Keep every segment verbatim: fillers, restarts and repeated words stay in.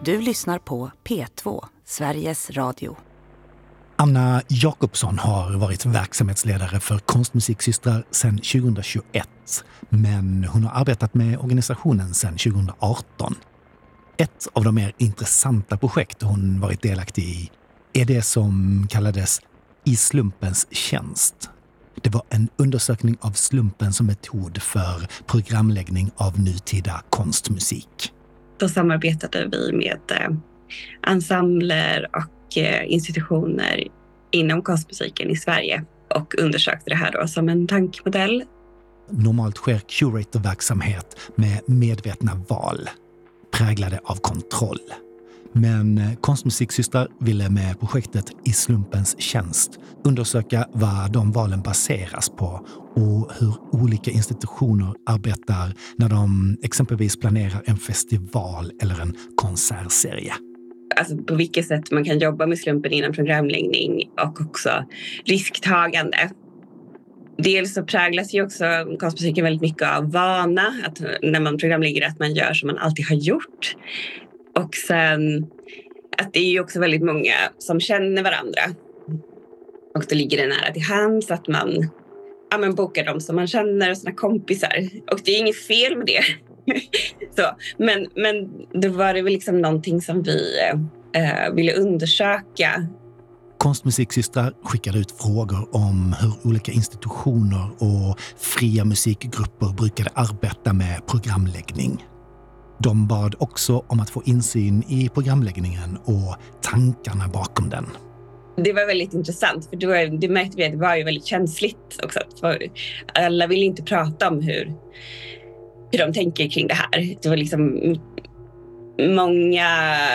Du lyssnar på P två, Sveriges Radio. Anna Jakobsson har varit verksamhetsledare för Konstmusiksystrar sedan tjugohundratjugoett, men hon har arbetat med organisationen sedan tjugohundraarton. Ett av de mer intressanta projekt hon varit delaktig i är det som kallades I slumpens tjänst. Det var en undersökning av slumpen som metod för programläggning av nutida konstmusik. Då samarbetade vi med eh, ensembler och eh, institutioner inom konstmusiken i Sverige och undersökte det här då som en tankemodell. Normalt sker curatorverksamhet med medvetna val, präglade av kontroll. Men Konstmusiksystrar ville med projektet I slumpens tjänst undersöka vad de valen baseras på och hur olika institutioner arbetar när de exempelvis planerar en festival eller en konsertserie. Alltså på vilket sätt man kan jobba med slumpen inom programläggning och också risktagande. Dels så präglas ju också konstmusiken väldigt mycket av vana, att när man programlägger att man gör som man alltid har gjort. Och sen att det är ju också väldigt många som känner varandra. Och då ligger det nära till hands att man, ja, man bokar dem som man känner och sina kompisar. Och det är inget fel med det. Så, men, men då var det väl liksom någonting som vi eh, ville undersöka. Konstmusiksystrar skickade ut frågor om hur olika institutioner och fria musikgrupper brukade arbeta med programläggning. De bad också om att få insyn i programläggningen och tankarna bakom den. Det var väldigt intressant, för det, det märkte vi att det var ju väldigt känsligt också. För alla ville inte prata om hur, hur de tänker kring det här. Det var liksom många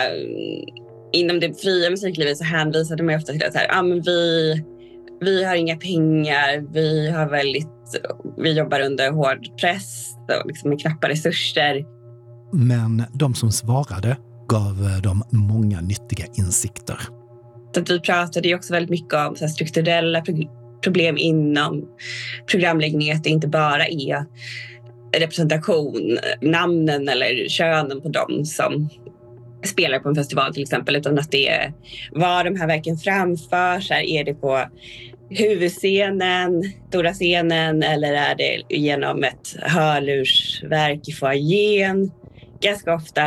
inom det fria musiklivet så hänvisade man ofta till att här, ah, men vi, vi har inga pengar, vi, har väldigt, vi jobbar under hård press och liksom med knappa resurser. Men de som svarade gav dem många nyttiga insikter. Så att vi pratade ju också väldigt mycket om så här strukturella problem inom programläggning. Att det inte bara är representation, namnen eller könen på dem som spelar på en festival till exempel. Utan att det är var de här verken framförs. Är det på huvudscenen, stora scenen, eller är det genom ett hörlursverk i foajén? Ganska ofta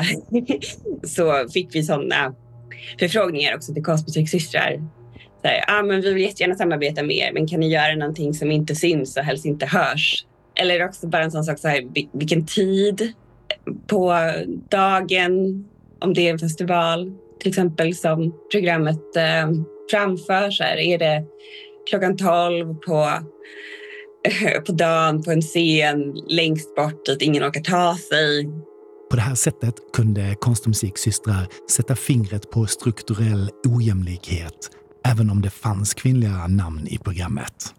så fick vi sådana förfrågningar också till Konstmusiksystrar. Ja, ah, men vi vill jättegärna samarbeta med er, men kan ni göra någonting som inte syns och helst inte hörs? Eller också bara en sån sak så här, vilken tid på dagen, om det är en festival till exempel som programmet eh, framför, så här, är det klockan tolv på, eh, på dagen på en scen längst bort dit ingen orkar ta sig. På det här sättet kunde Konstmusiksystrar sätta fingret på strukturell ojämlikhet, även om det fanns kvinnliga namn i programmet.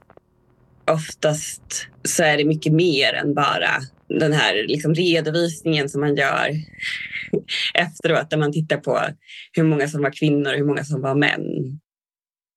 Oftast så är det mycket mer än bara den här liksom redovisningen som man gör efteråt, där man tittar på hur många som var kvinnor och hur många som var män.